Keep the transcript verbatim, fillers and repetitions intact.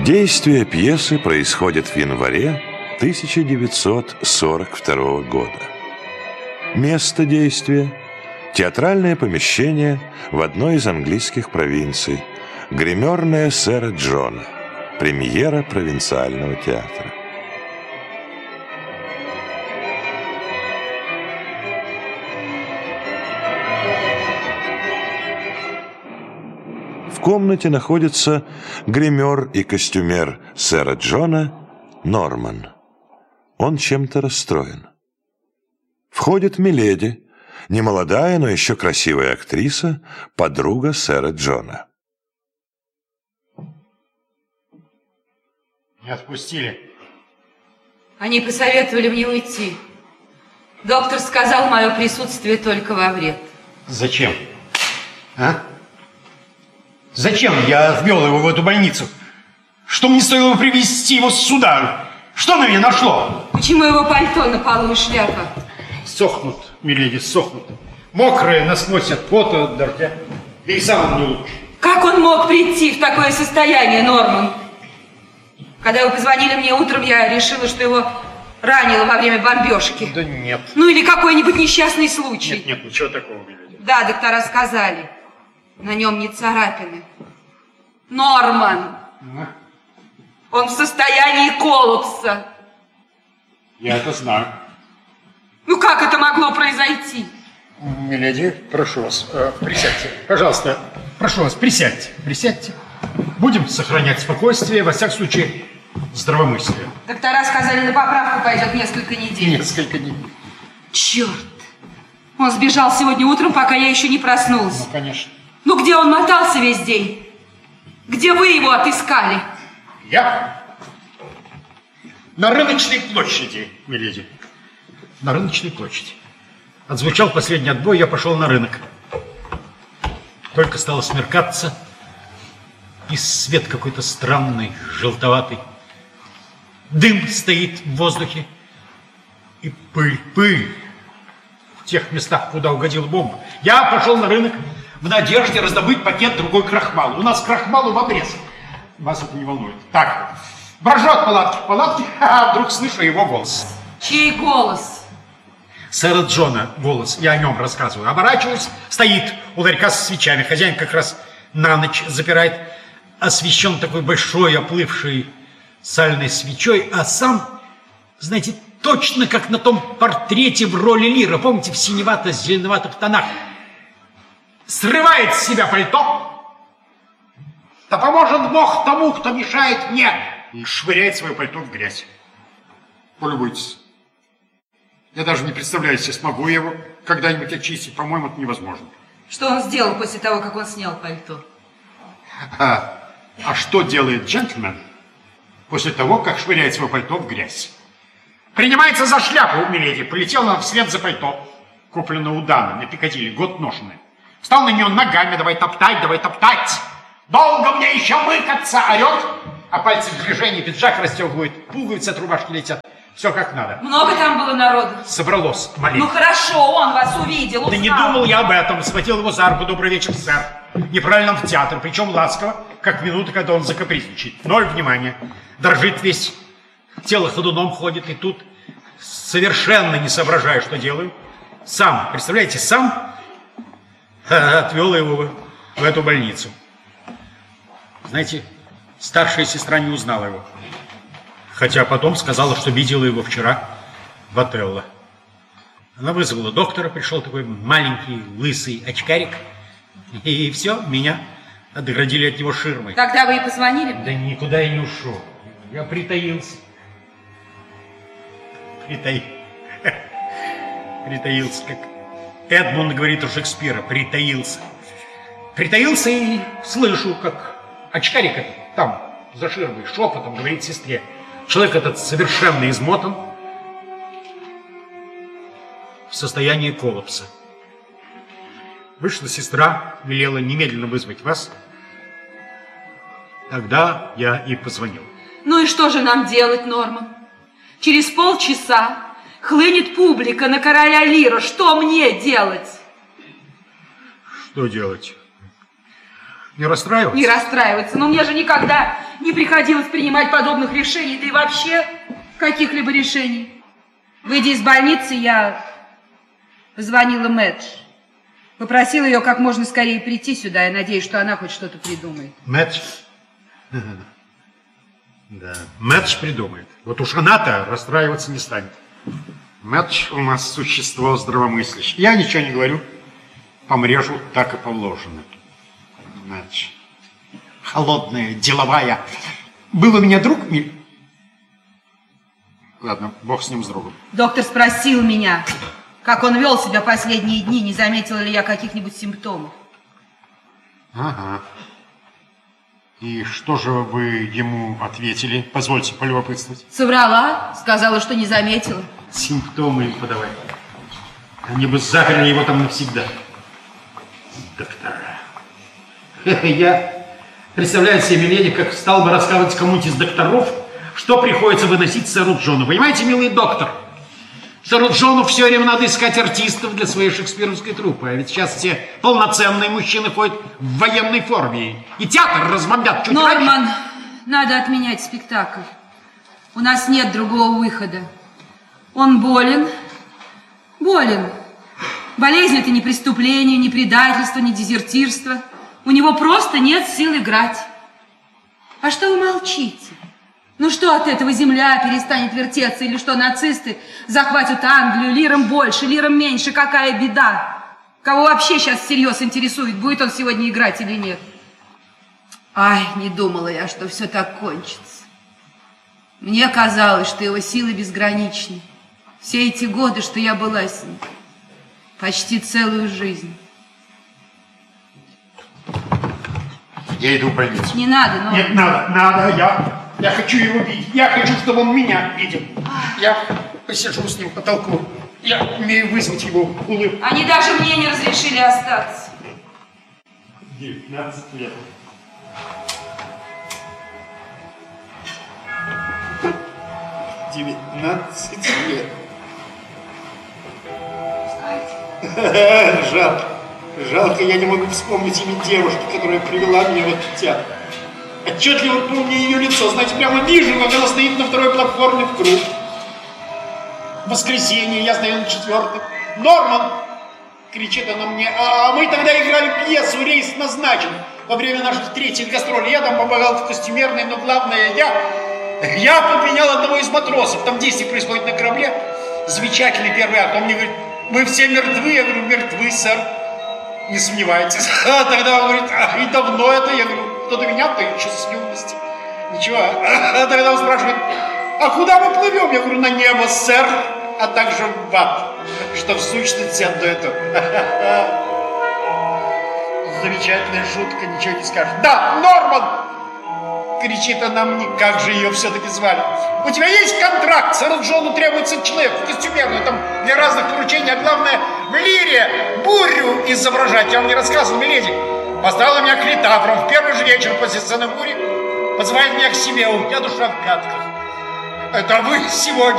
Действие пьесы происходит в январе тысяча девятьсот сорок второго года. Место действия – театральное помещение в одной из английских провинций, гримерная сэра Джона, премьера провинциального театра. В комнате находится гример и костюмер сэра Джона Норман. Он чем-то расстроен. Входит миледи, немолодая, но еще красивая актриса, подруга сэра Джона. Не отпустили. Они посоветовали мне уйти. Доктор сказал, мое присутствие только во вред. Зачем? А? Зачем я ввел его в эту больницу? Что мне стоило привезти его сюда? Что на меня нашло? Почему его пальто на полу и шляпа? Сохнут, миледи, сохнут. Мокрые, насквозь от пота, от дождя. Да и сам он не лучше. Как он мог прийти в такое состояние, Норман? Когда вы позвонили мне утром, я решила, что его ранило во время бомбежки. Да нет. Ну или какой-нибудь несчастный случай. Нет, нет, ничего такого, миледи. Да, доктора сказали. На нем не царапины. Норман. Ну? Он в состоянии коллапса. Я это знаю. Ну как это могло произойти? Миледи, прошу вас, э, присядьте. Пожалуйста, прошу вас, присядьте. Присядьте. Будем сохранять спокойствие, во всяком случае, здравомыслие. Доктора сказали, на поправку пойдет несколько недель. Несколько недель. Черт. Он сбежал сегодня утром, пока я еще не проснулась. Ну, конечно. Ну где он мотался весь день? Где вы его отыскали? Я? На рыночной площади, миледи. На рыночной площади. Отзвучал последний отбой, я пошел на рынок. Только стало смеркаться, и свет какой-то странный, желтоватый. Дым стоит в воздухе, и пыль, пыль в тех местах, куда угодила бомба. Я пошел на рынок в надежде раздобыть пакет другой крахмала. У нас крахмалу в обрез. Вас это не волнует. Так, брожу от палатки к палатке, а вдруг слышу его голос. Чей голос? Сэра Джона голос, я о нем рассказываю. Оборачиваюсь, стоит у ларька со свечами. Хозяин как раз на ночь запирает. Освещен такой большой, оплывшей сальной свечой, а сам, знаете, точно как на том портрете в роли Лира, помните, в синевато-зеленоватых тонах, срывает с себя пальто. Да поможет Бог тому, кто мешает мне, и швыряет свое пальто в грязь. Полюбуйтесь. Я даже не представляю себе, смогу я его когда-нибудь очистить. По-моему, это невозможно. Что он сделал после того, как он снял пальто? А, а что делает джентльмен после того, как швыряет свое пальто в грязь? Принимается за шляпу, миледи. Полетел он вслед за пальто, куплено у Дана на Пикадилли, год ношенное. Встал на нее ногами, давай топтать, давай топтать. Долго мне еще мыкаться, орет, а пальцы в движении, пиджак расстегивает, пуговицы от рубашки летят. Все как надо. Много там было народу? Собралось, маленько. Ну хорошо, он вас увидел, узнал. Да не думал я об этом. Схватил его за руку. Добрый вечер, сэр. Неправильно в театр, причем ласково, как минуты, когда он закапризничает. Ноль внимания. Дрожит весь, тело ходуном ходит, и тут, совершенно не соображая, что делаю, сам, представляете, сам отвел его в эту больницу. Знаете, старшая сестра не узнала его. Хотя потом сказала, что видела его вчера в Отелло. Она вызвала доктора, пришел такой маленький, лысый очкарик. И все, меня отгородили от него ширмой. Тогда вы и позвонили? Да никуда я не ушел. Я притаился. Притаился. Притаился, как Эдмунд говорит у Шекспира. Притаился. Притаился и слышу, как очкарик этот там, за ширмой, шепотом говорит сестре. Человек этот совершенно измотан, в состоянии коллапса. Вышла сестра, велела немедленно вызвать вас. Тогда я и позвонил. Ну и что же нам делать, Норман? Через полчаса хлынет публика на короля Лира. Что мне делать? Что делать? Не расстраиваться? Не расстраиваться. Но мне же никогда не не приходилось принимать подобных решений, да и вообще каких-либо решений. Выйдя из больницы, я позвонила Мэдж. Попросила ее как можно скорее прийти сюда, и надеюсь, что она хоть что-то придумает. Мэдж? Да, Мэдж придумает. Вот уж она-то расстраиваться не станет. Мэдж у нас существо здравомыслящее. Я ничего не говорю. Помрежу, так и положено. Мэдж. Холодная, деловая. Был у меня друг... Ладно, бог с ним, с другом. Доктор спросил меня, как он вел себя последние дни, не заметила ли я каких-нибудь симптомов. Ага. И что же вы ему ответили? Позвольте полюбопытствовать. Соврала, сказала, что не заметила. Симптомы им подавай. Они бы заперли его там навсегда. Доктора. Я представляю себе, миледи, как стал бы рассказывать кому-нибудь из докторов, что приходится выносить сэру Джону. Понимаете, милый доктор? Сэру Джону все время надо искать артистов для своей шекспировской труппы. А ведь сейчас все полноценные мужчины ходят в военной форме. И театр разбомбят чуть раньше. Норман, надо отменять спектакль. У нас нет другого выхода. Он болен. Болен. Болезнь – это не преступление, не предательство, не дезертирство. У него просто нет сил играть. А что вы молчите? Ну что от этого земля перестанет вертеться? Или что нацисты захватят Англию? Лиром больше, лиром меньше. Какая беда? Кого вообще сейчас всерьез интересует, будет он сегодня играть или нет? Ай, не думала я, что все так кончится. Мне казалось, что его силы безграничны. Все эти годы, что я была с ним. Почти целую жизнь. Я иду в больницу. Не надо, но... Нет, надо, надо, я... Я хочу его видеть. Я хочу, чтобы он меня видел. Я посижу с ним, потолкую. Я умею вызвать его улыбку. Они даже мне не разрешили остаться. девятнадцать лет. девятнадцать лет. Жалко. Жалко, я не могу вспомнить имя девушки, которая привела меня в этот театр. Отчетливо помню ее лицо. Знаете, прямо вижу, как она стоит на второй платформе в круг. В воскресенье, я стою на четвертой. «Норман!» — кричит она мне. А мы тогда играли пьесу «Рейс назначен» во время наших третьих гастролей. Я там помогал в костюмерной, но главное, я... Я подменял одного из матросов. Там действие происходит на корабле. Замечательный первый акт. Он мне говорит: «Вы все мертвы?» Я говорю: «Мертвы, сэр». Не сомневайтесь. А тогда он говорит: «А, и давно это?» Я говорю: «Кто-то меня-то еще с юности». Ничего. А тогда он спрашивает: «А куда мы плывем?» Я говорю: «На небо, сэр, а также в ад». Что в сущности до этого. Замечательная шутка, ничего не скажешь. «Да, Норман!» — кричит она мне. Как же ее все-таки звали? «У тебя есть контракт? Сэру Джону требуется человек в костюмерную, там для разных поручений, а главное в лире бурю изображать». Я вам не рассказывал, миледи. Поставила меня клитапром в первый же вечер после сцены бури. Позывает меня к себе. У меня душа в пятках. Это вы сегодня